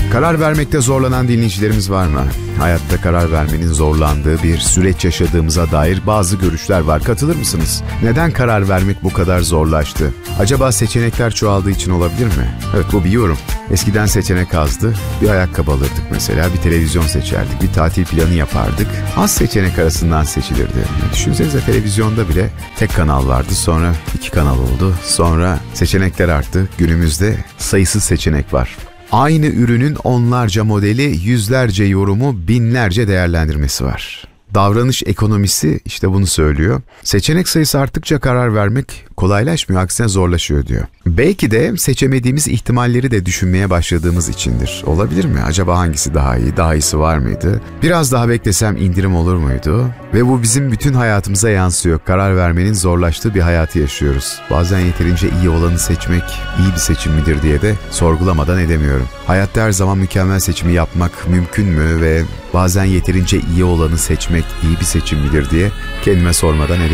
Karar vermekte zorlanan dinleyicilerimiz var mı? Hayatta karar vermenin zorlandığı bir süreç yaşadığımıza dair bazı görüşler var. Katılır mısınız? Neden karar vermek bu kadar zorlaştı? Acaba seçenekler çoğaldığı için olabilir mi? Evet, bu bir yorum. Eskiden seçenek azdı. Bir ayakkabı alırdık mesela, bir televizyon seçerdik, bir tatil planı yapardık. Az seçenek arasından seçilirdi. Düşünsenize, televizyonda bile tek kanal vardı, sonra 2 kanal oldu. Sonra seçenekler arttı. Günümüzde sayısız seçenek var. Aynı ürünün onlarca modeli, yüzlerce yorumu, binlerce değerlendirmesi var. Davranış ekonomisi işte bunu söylüyor. Seçenek sayısı arttıkça karar vermek kolaylaşmıyor, aksine zorlaşıyor diyor. Belki de seçemediğimiz ihtimalleri de düşünmeye başladığımız içindir. Olabilir mi? Acaba hangisi daha iyi, daha iyisi var mıydı? Biraz daha beklesem indirim olur muydu? Ve bu bizim bütün hayatımıza yansıyor. Karar vermenin zorlaştığı bir hayatı yaşıyoruz. Bazen yeterince iyi olanı seçmek iyi bir seçim midir diye de sorgulamadan edemiyorum. Hayatta her zaman mükemmel seçimi yapmak mümkün mü ve bazen yeterince iyi olanı seçmek iyi bir seçim midir diye kendime sormadan edemiyorum.